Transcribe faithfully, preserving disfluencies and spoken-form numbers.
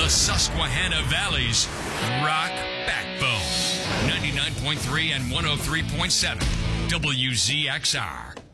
the Susquehanna Valley's rock backbone. ninety-nine point three and one oh three point seven W Z X R.